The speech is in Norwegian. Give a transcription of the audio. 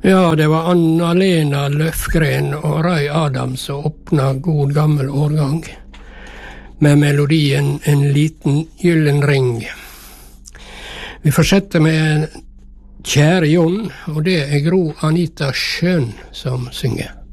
Ja, det var Anna-Lena Løfgren og Ray Adams som åpnet god gammel årgang med melodien En liten gyllen ring. Vi fortsetter med Kjære Jon, og det er Gro Anita Schøn som synger.